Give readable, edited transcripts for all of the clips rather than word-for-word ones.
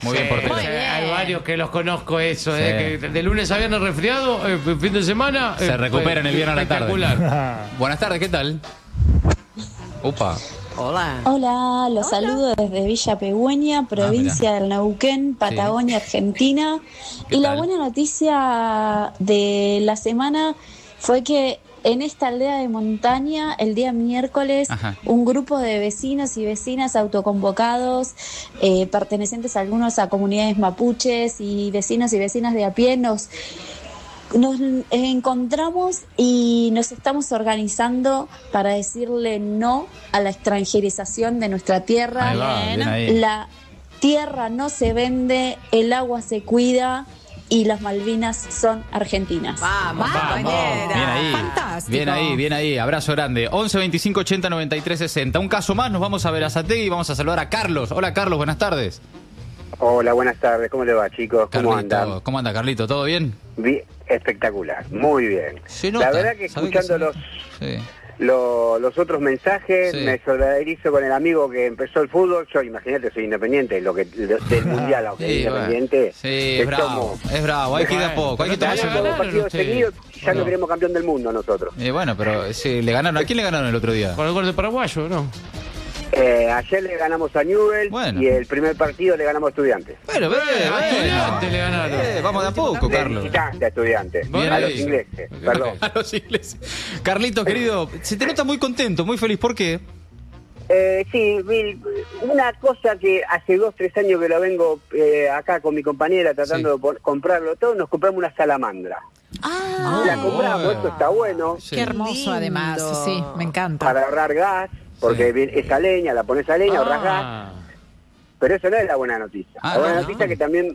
Muy bien, portero. Muy bien. Hay varios que los conozco eso, Sí. que de lunes a viernes resfriado, fin de semana. Se recuperan el viernes a la tarde. Espectacular. Buenas tardes, ¿qué tal? Upa. Hola. Hola, los saludo desde Villa Pegüeña, provincia del Neuquén, Patagonia, Argentina. ¿Qué Y la tal? buena noticia de la semana fue que en esta aldea de montaña, el día miércoles, Ajá. un grupo de vecinos y vecinas autoconvocados, pertenecientes algunos a comunidades mapuches y vecinos y vecinas de a pie, nos encontramos y nos estamos organizando para decirle no a la extranjerización de nuestra tierra. Ahí va, bien ahí. La tierra no se vende, el agua se cuida y las Malvinas son argentinas. Vamos, compañera. Bien ahí. Fantástico. Bien ahí. Abrazo grande. 11 25 80 93 60. Un caso más, nos vamos a ver a Sategui y vamos a saludar a Carlos. Hola, Carlos, buenas tardes. Hola, buenas tardes. ¿Cómo le va, chicos? ¿Cómo Carlito, andan? ¿cómo anda, Carlito? ¿Todo bien? Espectacular, muy bien. Se nota, La verdad que ¿sabe que escuchando sí. los otros mensajes, Sí. me solidarizo con el amigo que empezó el fútbol. Yo, imagínate, soy independiente, del mundial, aunque Sí, independiente. Sí, es bravo, hay que ir de a poco, hay que Pero tomarse todavía un Dos ganaron partidos ustedes, seguidos, ya ¿o no? no queremos campeón del mundo nosotros. Bueno, pero sí, le ganaron. ¿A quién le ganaron el otro día? Con el gol de paraguayo, ¿no? Ayer le ganamos a Newell's Bueno. y el primer partido le ganamos a Estudiantes. Bueno, a Estudiantes le ganaron. Vamos de a poco, De Carlos. visitante a Estudiantes, Bien a ahí. los ingleses, perdón. A los ingleses. Carlitos, querido, se te nota muy contento, muy feliz. ¿Por qué? Sí, una cosa que hace 2-3 años que lo vengo acá con mi compañera tratando de comprarlo todo, nos compramos una salamandra. La compramos, bueno. esto está bueno, Sí. Qué hermoso, además. Sí, me encanta. para ahorrar gas, porque Sí. esa leña, la pones a leña, ahorras gas, Ah, pero eso no es la buena noticia. Ah, La buena no. noticia es que también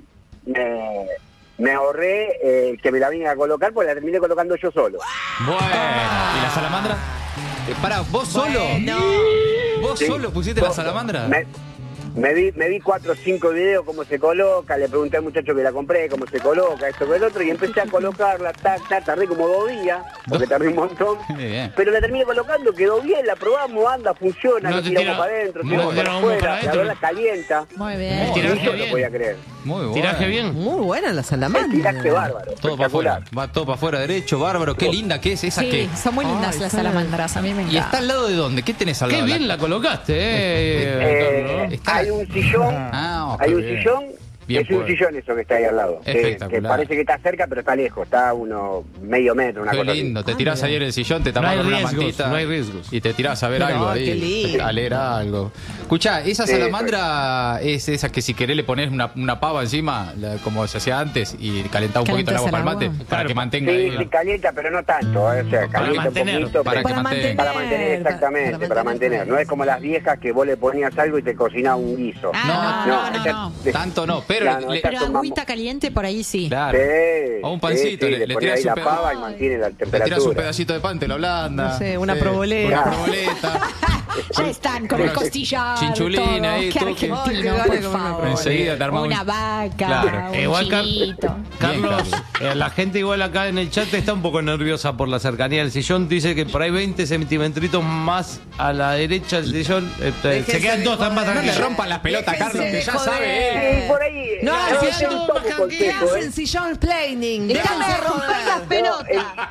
me ahorré que me la vine a colocar, porque la terminé colocando yo solo. Bueno. ¿Y la salamandra? Pará, ¿vos solo? ¿Vos Sí. solo pusiste la salamandra? Me vi 4 o 5 videos cómo se coloca, le pregunté al muchacho que la compré cómo se coloca, esto que el otro, y empecé a colocarla, tardé como 2 días, porque tardé un montón, Muy bien. pero la terminé colocando, quedó bien, la probamos, anda, funciona, No lo te tiramos tira- para adentro, no tiramos te para tira humo para afuera, la adentro. verdad calienta, Muy bien. El ni tiraje yo no bien. podía creer, Muy bueno. Tiraje bien. Muy buena la el salamandra. tiraje bárbaro, Todo para afuera. espectacular. Va todo para afuera, derecho, bárbaro. Qué linda que es esa Sí, que. son muy lindas Ay, las sí. salamandras. A mí me ¿Y está encanta. al lado de dónde? ¿Qué tenés al Qué lado? bien la colocaste, Carlos. Está- Hay un sillón, Ah, hay qué un bien. sillón, Bien, es un pues. sillón eso que está ahí al lado, que Espectacular. parece que está cerca, pero está lejos, está a unos medio metro, una Qué cosa lindo, así. te tirás ahí en el sillón, te tapás No hay con una riesgos, mantita. no hay riesgos. Y te tirás a ver No, algo qué ahí. lindo. A leer algo. Escuchá, esa Sí, salamandra es esa que si querés le pones una pava encima, como se hacía antes, y calentás un poquito el agua Calentás para el el mate, agua. para Claro. que mantenga Sí, ahí. sí, calienta, pero no tanto, o sea, calienta mantener, un poquito, para pero- que mantenga. para mantener, exactamente, para mantener. No es como las viejas que vos le ponías algo y te cocinaba un guiso. No. Tanto no, pero Ya, no, le- esta- Pero agüita caliente por ahí sí. claro. Sí, O un pancito, sí, le le ponés tirás ahí un la pedazo. pava y mantiene la Le tirás un temperatura. pedacito de pan, te lo ablanda. No sé, una proboleta. Una proboleta. Ya están con el costillar. Chinchulín todo. ahí, Qué todo. argentino, Ay, qué por ganas de comerme favor. enseguida te armás Una un- vaca, Claro. un Igual, chivito. Carlos, Bien, la gente igual acá en el chat está un poco nerviosa por la cercanía del sillón. Dice que por ahí 20 centímetros más a la derecha del sillón. Se quedan todos tan más No le tranquilos. rompan las pelotas, Carlos, que ya Déjense de sabe él. joder. Sí, por ahí. No, a si veces yo un poco consejo, ¿eh? sillón planning. Déjame de romper las pelotas.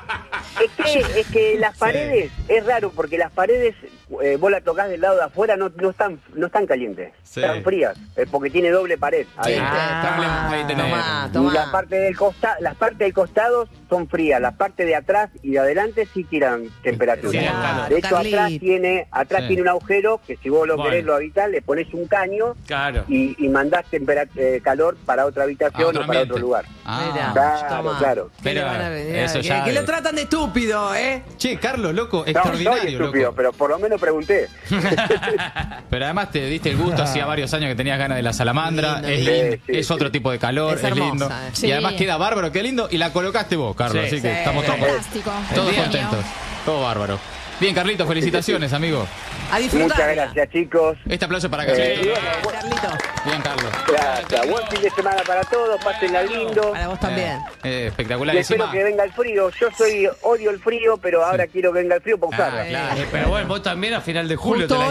Es que las paredes, es raro porque las paredes, vos la tocás del lado de afuera, no están calientes, Sí. están frías, porque tiene doble pared. Sí, adentro. ahí tenés. Tomá. Y las partes del costado son frías, las partes de atrás y de adelante sí tiran temperatura. Sí, calor. De hecho, Carlito. atrás Sí. tiene un agujero que si vos lo Bueno. querés lo habitar, le pones un caño Claro. y mandás calor para otra habitación otro o para ambiente. otro lugar. Mirá. Claro, Toma. claro. Pero eso que, ya. que lo tratan de estúpido, ¿eh? Che, Carlos, loco, No, soy extraordinario, estúpido, loco. pero por lo menos pregunté. Pero además te diste el gusto, hacía varios años que tenías ganas de la salamandra, Lindo, es, lindo. lindo, Sí, es sí, otro sí. tipo de calor, Es es, lindo. hermosa, Y además sí. queda bárbaro, qué lindo. Y la colocaste vos, Carlos, Sí, así que sí, estamos todos, fantástico. todos Genio. contentos. Todo bárbaro. Bien, Carlitos, felicitaciones, amigo. A disfrutar. Muchas gracias, chicos. Este aplauso para y Carlitos. bueno, Carlito. Bien, Carlos. gracias. Buen fin de semana para todos, pásenla lindo. Para vos también. Espectacular. Y espero Encima, que venga el frío. Yo odio el frío, pero ahora quiero que venga el frío para usarla. claro. Pero bueno, vos también a final de julio Justo te la